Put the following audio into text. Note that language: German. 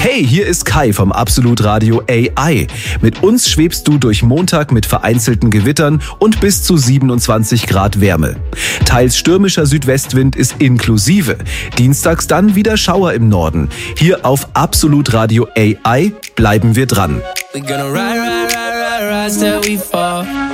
Hey, hier ist Kai vom Absolut Radio AI. Mit uns schwebst du durch Montag mit vereinzelten Gewittern und bis zu 27 Grad Wärme. Teils stürmischer Südwestwind ist inklusive. Dienstags dann wieder Schauer im Norden. Hier auf Absolut Radio AI bleiben wir dran. We gonna ride, ride, ride, ride, ride till we fall.